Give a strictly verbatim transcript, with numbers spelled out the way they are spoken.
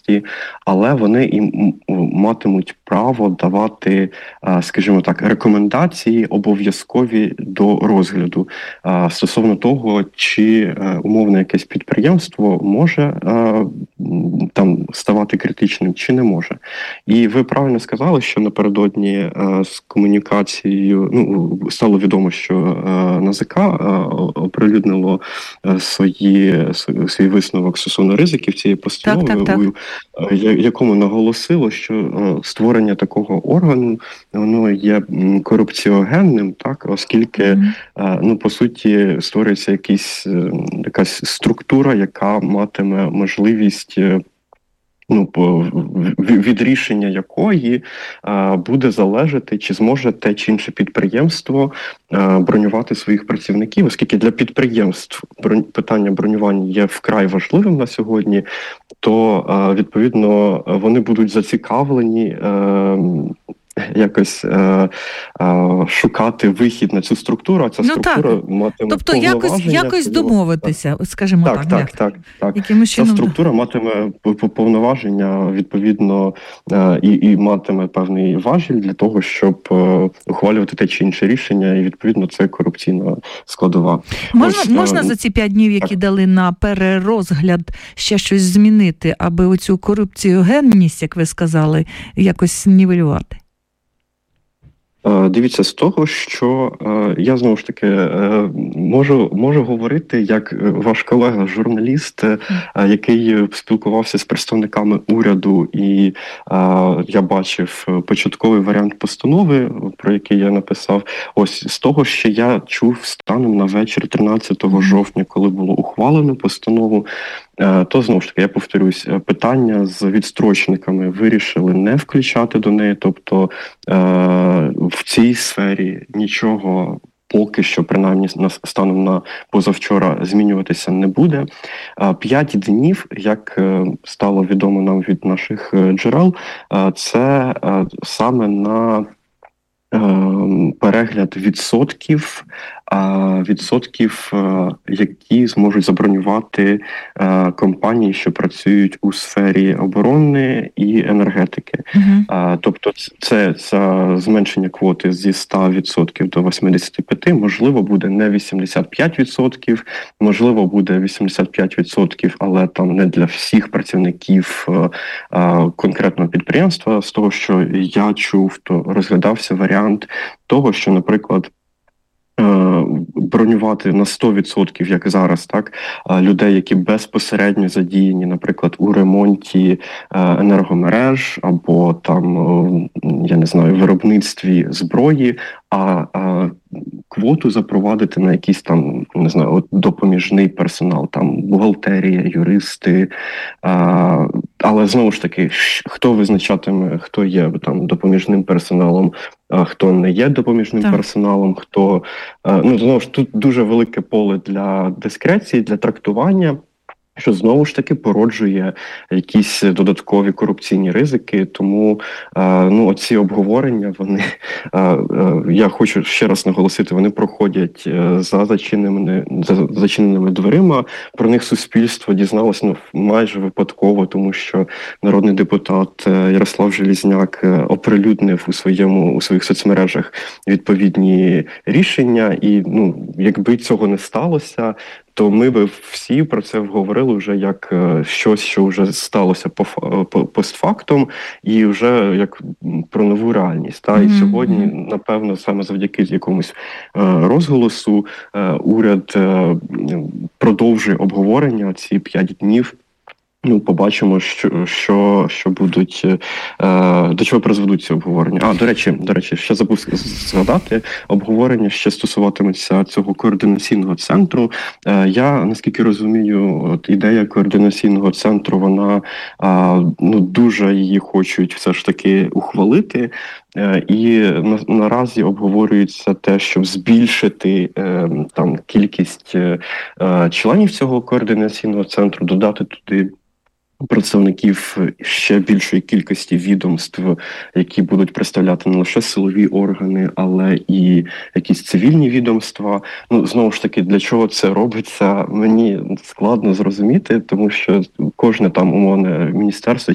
діяльності, але вони і матимуть право давати, скажімо так, рекомендації обов'язкові до розгляду стосовно того, чи умовне якесь підприємство може там ставати критичним, чи не може. І ви правильно сказали, що напередодні з комунікацією, ну, стало відомо, що НАЗК оприлюднило свої, свій висновок стосовно ризиків цієї постанови, так, так, так. у якому наголосило, що створення такого органу, воно є корупціогенним, так, оскільки, mm-hmm. ну, по суті, створюється якийсь, якась структура, яка матиме можливість, ну, від рішення якої буде залежати, чи зможе те чи інше підприємство бронювати своїх працівників, оскільки для підприємств питання бронювання є вкрай важливим на сьогодні, то, відповідно, вони будуть зацікавлені якось е, е, шукати вихід на цю структуру, а ця ну, структура так. матиме тобто якось, якось домовитися, так. скажімо так. Так, так, так, так. Якимось Ця чином... структура матиме повноваження, відповідно, е, і, і матиме певний важіль для того, щоб е, ухвалювати те чи інше рішення, і, відповідно, це корупційна складова. Можна, Ось, можна е, за ці п'ять днів, які так. дали на перерозгляд, ще щось змінити, аби оцю корупціогенність, як ви сказали, якось нівелювати? Дивіться, з того, що я, знову ж таки, можу, можу говорити як ваш колега-журналіст, який спілкувався з представниками уряду, і я бачив початковий варіант постанови, про який я написав. Ось з того, що я чув станом на вечір тринадцятого жовтня, коли було ухвалено постанову, то, знову ж таки, я повторюсь, питання з відстрочниками вирішили не включати до неї, тобто в цій сфері нічого поки що, принаймні, станом на позавчора, змінюватися не буде. П'ять днів, як стало відомо нам від наших джерел, це саме на перегляд відсотків, відсотків, які зможуть забронювати компанії, що працюють у сфері оборони і енергетики. Uh-huh. Тобто це, це зменшення квоти зі ста відсотків до вісімдесят п'ять відсотків, можливо, буде не вісімдесят п'ять відсотків, можливо, буде вісімдесят п'ять відсотків, але там не для всіх працівників конкретного підприємства. З того, що я чув, то розглядався варіант того, що, наприклад, бронювати на сто відсотків, як зараз, так, людей, які безпосередньо задіяні, наприклад, у ремонті енергомереж або там, я не знаю, виробництві зброї, а, а квоту запровадити на якийсь там, не знаю, от допоміжний персонал, там бухгалтерія, юристи, а, але знову ж таки, хто визначатиме, хто є там допоміжним персоналом, а хто не є допоміжним так. персоналом, хто, ну, знову ж, тут дуже велике поле для дискреції, для трактування, що знову ж таки породжує якісь додаткові корупційні ризики. Тому ну, оці обговорення, вони, я хочу ще раз наголосити, вони проходять за зачиненими, за зачиненими дверима. Про них суспільство дізналося ну, майже випадково, тому що народний депутат Ярослав Железняк оприлюднив у своєму у своїх соцмережах відповідні рішення. І ну, якби цього не сталося, то ми би всі про це говорили вже як щось, що вже сталося по, по постфактум, і вже як про нову реальність. Та? Mm-hmm. І сьогодні, напевно, саме завдяки якомусь розголосу уряд продовжує обговорення ці п'ять днів. Ну, побачимо, що, що, що будуть, е, до чого призведуть ці обговорення. А, до речі, до речі, ще забув згадати, обговорення ще стосуватиметься цього координаційного центру. Е, я, наскільки розумію, от ідея координаційного центру, вона, е, ну, дуже її хочуть все ж таки ухвалити. Е, і на, наразі обговорюється те, щоб збільшити е, там кількість е, членів цього координаційного центру, додати туди представників ще більшої кількості відомств, які будуть представляти не лише силові органи, але і якісь цивільні відомства. Ну, знову ж таки, для чого це робиться, мені складно зрозуміти, тому що кожне там умовне міністерство